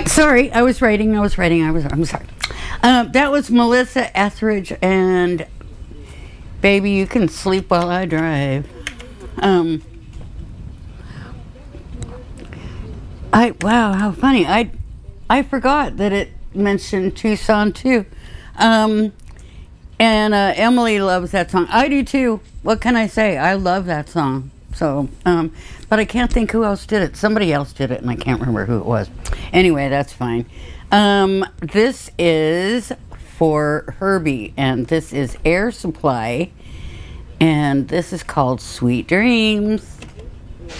Sorry, I was writing. I'm sorry. That was Melissa Etheridge and Baby, You Can Sleep While I Drive. Wow, how funny. I forgot that it mentioned Tucson too. And Emily loves that song. I do too. What can I say? I love that song. So, but I can't think who else did it. Somebody else did it, and I can't remember who it was. Anyway, that's fine. This is for Herbie, and this is Air Supply, and this is called Sweet Dreams.